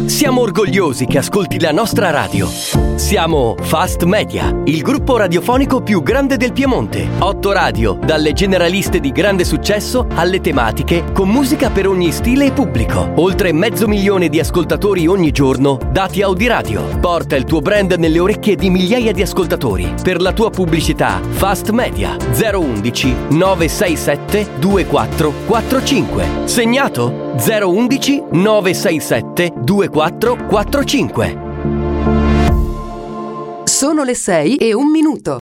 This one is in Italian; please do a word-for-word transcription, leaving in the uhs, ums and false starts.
Siamo orgogliosi che ascolti la nostra radio. Siamo Fast Media, il gruppo radiofonico più grande del Piemonte. Otto radio, dalle generaliste di grande successo alle tematiche, con musica per ogni stile e pubblico. Oltre mezzo milione di ascoltatori ogni giorno, dati Audiradio. Porta il tuo brand nelle orecchie di migliaia di ascoltatori. Per la tua pubblicità, Fast Media zero undici nove sei sette due quattro quattro cinque. Segnato? zero undici nove sei sette due quattro quattro cinque. Sono le sei e un minuto.